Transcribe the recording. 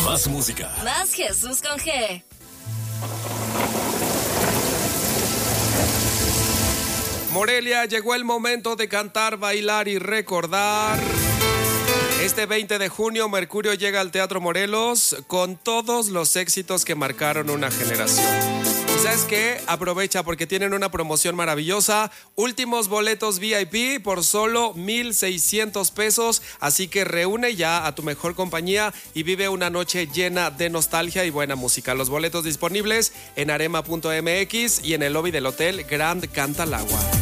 Más música. Más Jesús con G. Morelia, llegó el momento de cantar, bailar y recordar. Este 20 de junio, Mercurio llega al Teatro Morelos con todos los éxitos que marcaron una generación. ¿Y sabes qué? Aprovecha porque tienen una promoción maravillosa. Últimos boletos VIP por solo 1,600 pesos. Así que reúne ya a tu mejor compañía y vive una noche llena de nostalgia y buena música. Los boletos disponibles en arema.mx y en el lobby del Hotel Grand Cantalagua.